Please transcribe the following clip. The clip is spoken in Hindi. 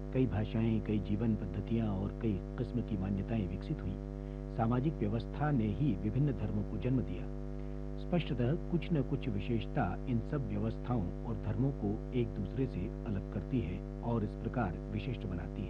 कई भाषाएं, कई जीवन पद्धतियां और कई किस्म की मान्यताएं विकसित हुई। सामाजिक व्यवस्था ने ही विभिन्न धर्मों को जन्म दिया। स्पष्टतः कुछ न कुछ विशेषता इन सब व्यवस्थाओं और धर्मों को एक दूसरे से अलग करती है और इस प्रकार विशिष्ट बनाती है।